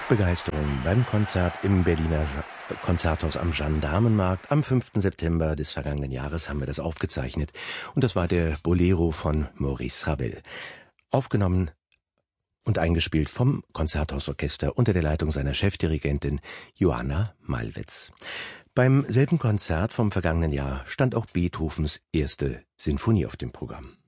Musikbegeisterung beim Konzert im Berliner Konzerthaus am Gendarmenmarkt. Am 5. September des vergangenen Jahres haben wir das aufgezeichnet. Und das war der Bolero von Maurice Ravel. Aufgenommen und eingespielt vom Konzerthausorchester unter der Leitung seiner Chefdirigentin Johanna Malwitz. Beim selben Konzert vom vergangenen Jahr stand auch Beethovens erste Sinfonie auf dem Programm.